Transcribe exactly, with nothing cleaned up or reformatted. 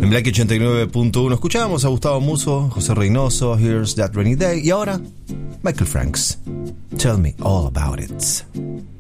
En Black ochenta y nueve punto uno escuchábamos a Gustavo Musso, José Reynoso, Here's That Rainy Day, y ahora Michael Franks, Tell Me All About It.